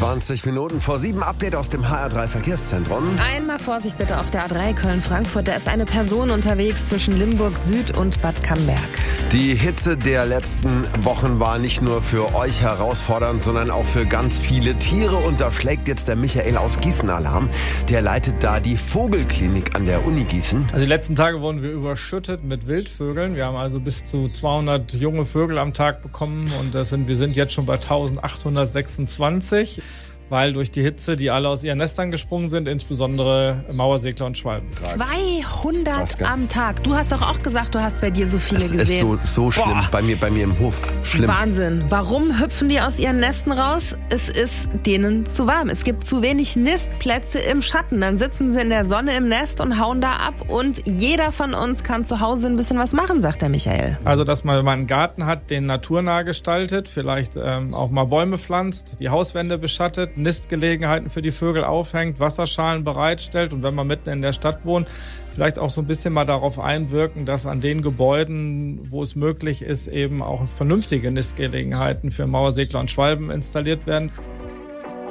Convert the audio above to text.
20 Minuten vor 7, Update aus dem HR3 Verkehrszentrum. Einmal Vorsicht bitte auf der A3 Köln-Frankfurt. Da ist eine Person unterwegs zwischen Limburg Süd und Bad Camberg. Die Hitze der letzten Wochen war nicht nur für euch herausfordernd, sondern auch für ganz viele Tiere. Und da schlägt jetzt der Michael aus Gießen Alarm. Der leitet da die Vogelklinik an der Uni Gießen. Also die letzten Tage wurden wir überschüttet mit Wildvögeln. Wir haben also bis zu 200 junge Vögel am Tag bekommen und wir sind jetzt schon bei 1826, weil durch die Hitze, die alle aus ihren Nestern gesprungen sind, insbesondere Mauersegler und Schwalben. 200 am Tag. Du hast doch auch gesagt, du hast bei dir so viele gesehen. Es ist so schlimm. Bei mir im Hof. Schlimm. Wahnsinn. Warum hüpfen die aus ihren Nesten raus? Es ist denen zu warm. Es gibt zu wenig Nistplätze im Schatten. Dann sitzen sie in der Sonne im Nest und hauen da ab. Und jeder von uns kann zu Hause ein bisschen was machen, sagt der Michael. Also, dass man einen Garten hat, den naturnah gestaltet, vielleicht auch mal Bäume pflanzt, die Hauswände beschattet, Nistgelegenheiten für die Vögel aufhängt, Wasserschalen bereitstellt und wenn man mitten in der Stadt wohnt, vielleicht auch so ein bisschen mal darauf einwirken, dass an den Gebäuden, wo es möglich ist, eben auch vernünftige Nistgelegenheiten für Mauersegler und Schwalben installiert werden.